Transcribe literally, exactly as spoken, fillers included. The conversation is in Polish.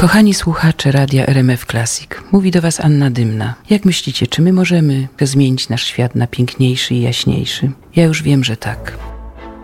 Kochani słuchacze Radia R M F Classic, mówi do Was Anna Dymna. Jak myślicie, czy my możemy zmienić nasz świat na piękniejszy i jaśniejszy? Ja już wiem, że tak.